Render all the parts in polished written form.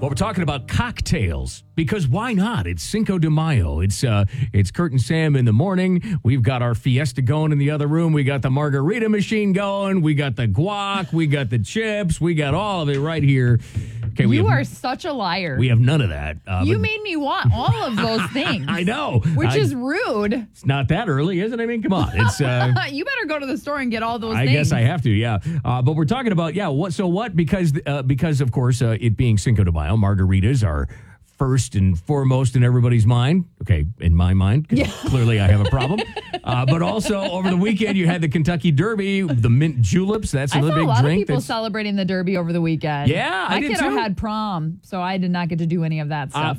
Well, we're talking about cocktails because why not? It's Cinco de Mayo. It's Kurt and Sam in the morning. We've got our fiesta going in the other room. We got the margarita machine going. We got the guac. We got the chips. We got all of it right here. Okay, you are such a liar. We have none of that. You made me want all of those things. I know. Which is rude. It's not that early, is it? I mean, come on. It's you better go to the store and get all those things. I guess I have to, yeah. But we're talking about, what? Because of course, it being Cinco de Mayo, margaritas are first and foremost in everybody's mind. Okay, in my mind, clearly I have a problem. But also over the weekend, you had the Kentucky Derby, the mint juleps. That's another big drink. I saw a lot of people celebrating the Derby over the weekend. Yeah, my kiddo had prom, so I did not get to do any of that stuff.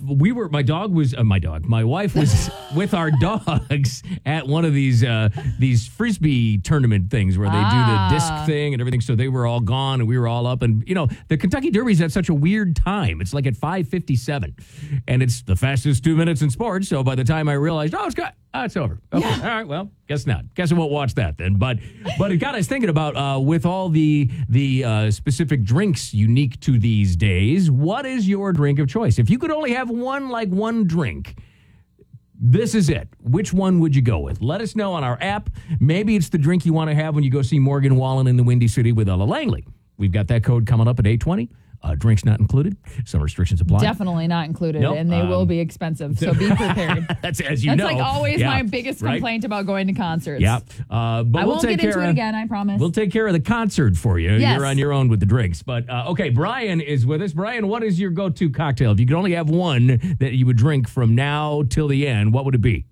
My wife was with our dogs at one of these frisbee tournament things where they do the disc thing and everything. So they were all gone and we were all up. And the Kentucky Derby's at such a weird time. It's like at 5:57, and it's the fastest 2 minutes in sports. So by the time I realized, it's over. Okay, all right. Well, guess not. Guess I won't watch that then. But it got us thinking about with all the specific drinks unique to these days. What is your drink of choice? If you could only have one drink, this is it. Which one would you go with? Let us know on our app. Maybe it's the drink you want to have when you go see Morgan Wallen in the Windy City with Ella Langley. We've got that code coming up at 8:20. Drinks not included. Some restrictions apply. Definitely not included, and they will be expensive. So be prepared. That's like always my biggest complaint about going to concerts. Yeah, but I won't get into it again. I promise. We'll take care of the concert for you. Yes. You're on your own with the drinks. But okay, Brian is with us. Brian, what is your go-to cocktail? If you could only have one that you would drink from now till the end, what would it be?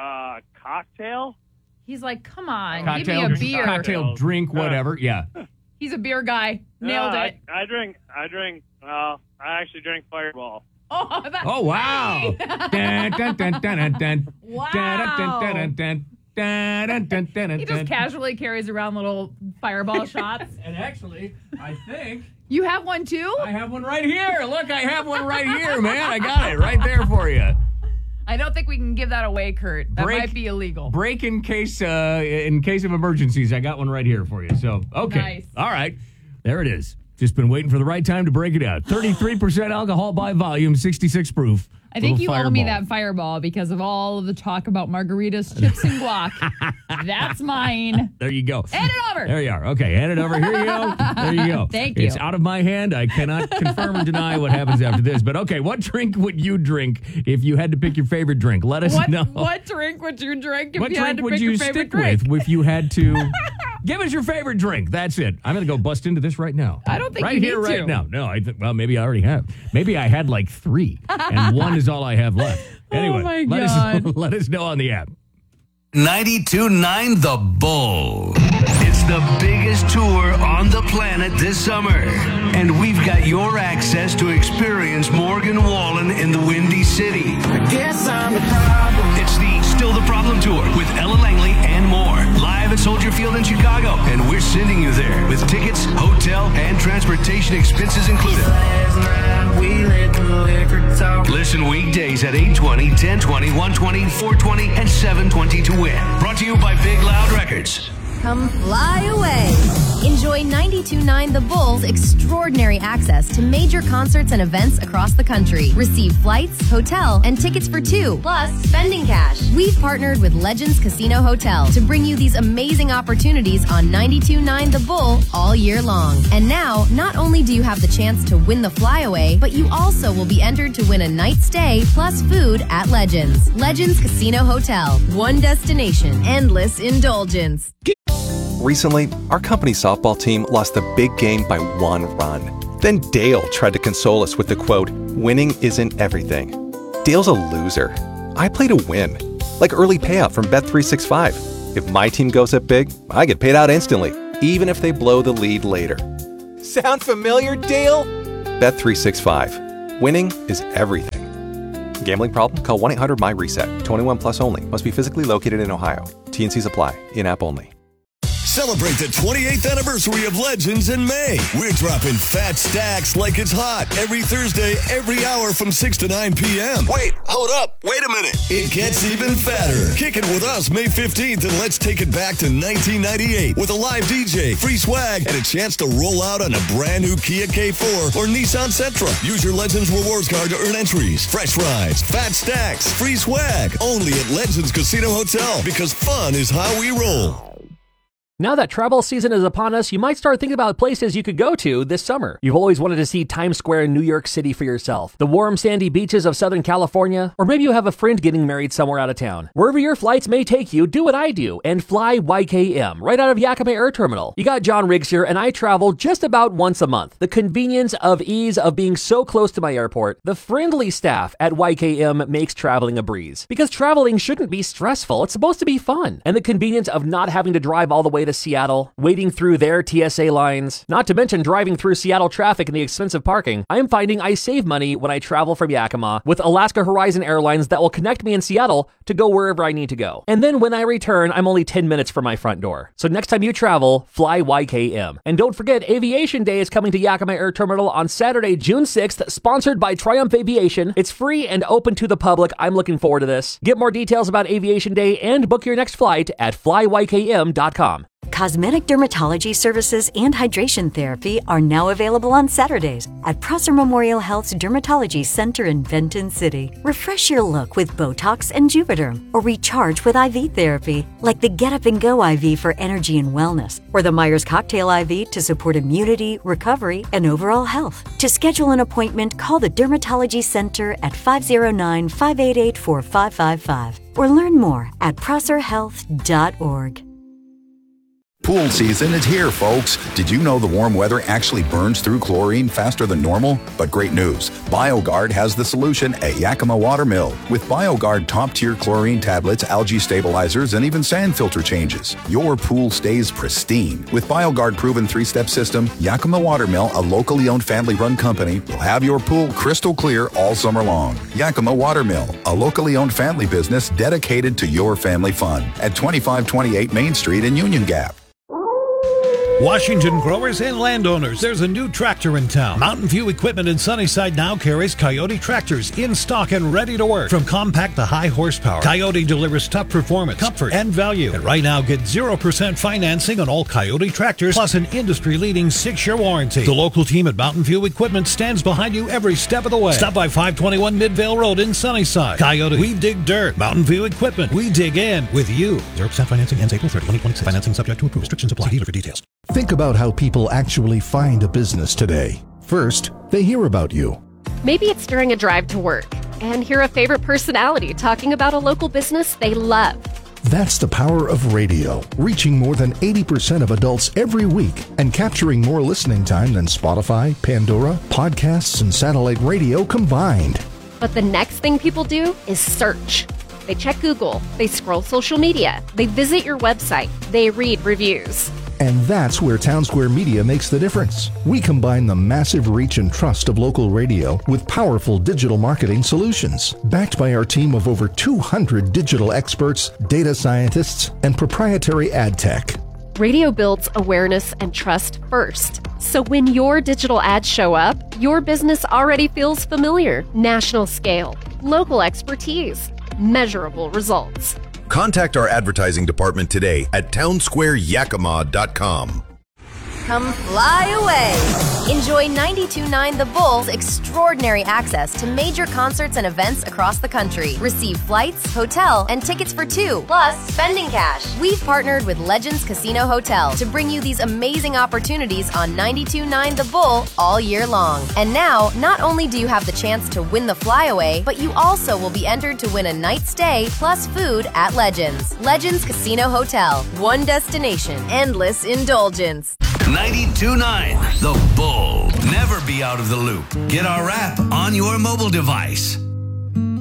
Cocktail. He's like, come on, cocktail, give me a beer. Cocktail, drink, whatever. Yeah. He's a beer guy. Nailed it. I drink. Well, I actually drink Fireball. Oh, that's wow. Dun, dun, dun, dun, dun, dun. Wow. Dun, dun, dun, dun, dun, dun, dun, he just casually carries around little Fireball shots. And actually, I think... You have one too? I have one right here. Look, I have one right here, man. I got it right there for you. I don't think we can give that away, Kurt. That might be illegal. Break in case of emergencies. I got one right here for you. So, okay. Nice. All right. There it is. Just been waiting for the right time to break it out. 33% alcohol by volume, 66 proof. I think you owe me that Fireball because of all of the talk about margaritas, chips, and guac. That's mine. There you go. Hand it over. There you are. Okay, hand it over. Here you go. There you go. Thank you. It's out of my hand. I cannot confirm or deny what happens after this. But okay, what drink would you drink if you had to pick your favorite drink? Let us know. What drink would you drink if what you had to drink pick your favorite drink? What drink would you stick with if you had to... Give us your favorite drink. That's it. I'm going to go bust into this right now. I don't think right you here, need right to. now. No, well, maybe I already have. Maybe I had like 3, and one is all I have left. Anyway, oh my God. Let us know on the app. 92.9 The Bull. It's the biggest tour on the planet this summer. And we've got your access to experience Morgan Wallen in the Windy City. I guess I'm the problem. It's the Still the Problem Tour with Ella Langley and more. Live at Soldier Field in Chicago. And we're sending you there with tickets, hotel, and transportation expenses included. Last night we let the liquor talk. Listen weekdays at 8:20, 10:20, 1:20, 4:20, and 7:20 to win. Brought to you by Big Loud Records. Come fly away. Enjoy 92.9 The Bull's extraordinary access to major concerts and events across the country. Receive flights, hotel, and tickets for 2, plus spending cash. We've partnered with Legends Casino Hotel to bring you these amazing opportunities on 92.9 The Bull all year long. And now, not only do you have the chance to win the flyaway, but you also will be entered to win a night stay plus food at Legends. Legends Casino Hotel. One destination, endless indulgence. Recently, our company softball team lost the big game by 1 run. Then Dale tried to console us with the quote, "Winning isn't everything." Dale's a loser. I play to win, like early payout from Bet365. If my team goes up big, I get paid out instantly, even if they blow the lead later. Sound familiar, Dale? Bet365. Winning is everything. Gambling problem? Call 1-800-MY-RESET. 21 plus only. Must be physically located in Ohio. T&Cs apply. In-app only. Celebrate the 28th anniversary of Legends in May. We're dropping fat stacks like it's hot every Thursday, every hour from 6 to 9 p.m. Wait, hold up. Wait a minute. It gets even fatter. Kick it with us May 15th and let's take it back to 1998 with a live DJ, free swag, and a chance to roll out on a brand new Kia K4 or Nissan Sentra. Use your Legends Rewards card to earn entries, fresh rides, fat stacks, free swag. Only at Legends Casino Hotel, because fun is how we roll. Now that travel season is upon us, you might start thinking about places you could go to this summer. You've always wanted to see Times Square in New York City for yourself, the warm sandy beaches of Southern California, or maybe you have a friend getting married somewhere out of town. Wherever your flights may take you, do what I do and fly YKM right out of Yakima Air Terminal. You got John Riggs here, and I travel just about once a month. The convenience of ease of being so close to my airport, the friendly staff at YKM makes traveling a breeze. Because traveling shouldn't be stressful, it's supposed to be fun. And the convenience of not having to drive all the way to Seattle, waiting through their TSA lines, not to mention driving through Seattle traffic and the expensive parking, I'm finding I save money when I travel from Yakima with Alaska Horizon Airlines that will connect me in Seattle to go wherever I need to go. And then when I return, I'm only 10 minutes from my front door. So next time you travel, fly YKM. And don't forget, Aviation Day is coming to Yakima Air Terminal on Saturday, June 6th, sponsored by Triumph Aviation. It's free and open to the public. I'm looking forward to this. Get more details about Aviation Day and book your next flight at flywkm.com. Cosmetic dermatology services and hydration therapy are now available on Saturdays at Prosser Memorial Health's Dermatology Center in Benton City. Refresh your look with Botox and Juvederm, or recharge with IV therapy, like the Get Up and Go IV for energy and wellness, or the Myers Cocktail IV to support immunity, recovery, and overall health. To schedule an appointment, call the Dermatology Center at 509-588-4555, or learn more at prosserhealth.org. Pool season is here, folks. Did you know the warm weather actually burns through chlorine faster than normal? But great news, BioGuard has the solution at Yakima Watermill. With BioGuard top-tier chlorine tablets, algae stabilizers, and even sand filter changes, your pool stays pristine. With BioGuard proven 3-step system, Yakima Watermill, a locally owned family-run company, will have your pool crystal clear all summer long. Yakima Watermill, a locally owned family business dedicated to your family fun at 2528 Main Street in Union Gap. Washington growers and landowners, there's a new tractor in town. Mountain View Equipment in Sunnyside now carries Coyote tractors in stock and ready to work. From compact to high horsepower, Coyote delivers tough performance, comfort, and value. And right now, get 0% financing on all Coyote tractors, plus an industry-leading 6-year warranty. The local team at Mountain View Equipment stands behind you every step of the way. Stop by 521 Midvale Road in Sunnyside. Coyote, we dig dirt. Mountain View Equipment, we dig in with you. 0% financing ends April 3rd, 2026. Financing subject to approval. Restrictions apply. See dealer for details. Think about how people actually find a business today. First, they hear about you. Maybe it's during a drive to work and hear a favorite personality talking about a local business they love. That's the power of radio, reaching more than 80% of adults every week and capturing more listening time than Spotify, Pandora, podcasts, and satellite radio combined. But the next thing people do is search. They check Google, they scroll social media, they visit your website, they read reviews. And that's where Townsquare Media makes the difference. We combine the massive reach and trust of local radio with powerful digital marketing solutions, backed by our team of over 200 digital experts, data scientists, and proprietary ad tech. Radio builds awareness and trust first. So when your digital ads show up, your business already feels familiar. National scale, local expertise, measurable results. Contact our advertising department today at townsquareyakima.com. Come fly away. Enjoy 92.9 The Bull's extraordinary access to major concerts and events across the country. Receive flights, hotel, and tickets for 2, plus spending cash. We've partnered with Legends Casino Hotel to bring you these amazing opportunities on 92.9 The Bull all year long. And now, not only do you have the chance to win the flyaway, but you also will be entered to win a night stay plus food at Legends. Legends Casino Hotel. One destination, endless indulgence. 92.9 The Bull. Never be out of the loop. Get our app on your mobile device.